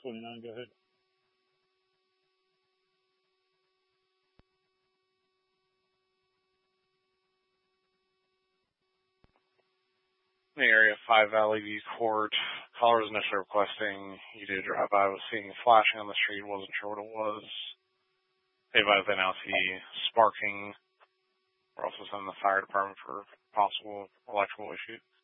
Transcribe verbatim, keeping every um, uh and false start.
twenty-nine, go ahead. In the area of Five Valley View Court, caller was initially requesting you did a drive-by, was seeing flashing on the street, wasn't sure what it was. They advised they now see sparking. We're also sending the fire department for possible electrical issues.